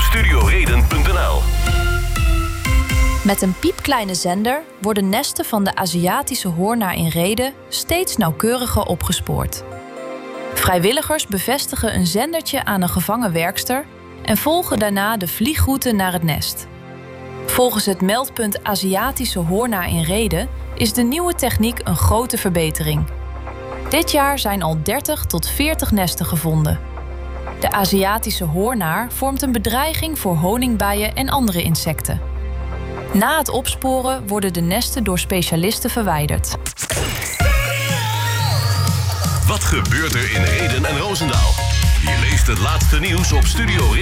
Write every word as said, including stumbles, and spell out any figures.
studio reden punt n l. Met een piepkleine zender worden nesten van de Aziatische hoornaar in Rheden steeds nauwkeuriger opgespoord. Vrijwilligers bevestigen een zendertje aan een gevangen werkster en volgen daarna de vliegroute naar het nest. Volgens het meldpunt Aziatische hoornaar in Rheden is de nieuwe techniek een grote verbetering. Dit jaar zijn al dertig tot veertig nesten gevonden. De Aziatische hoornaar vormt een bedreiging voor honingbijen en andere insecten. Na het opsporen worden de nesten door specialisten verwijderd. Wat gebeurt er in Rheden en Roosendaal? Je leest het laatste nieuws op Studio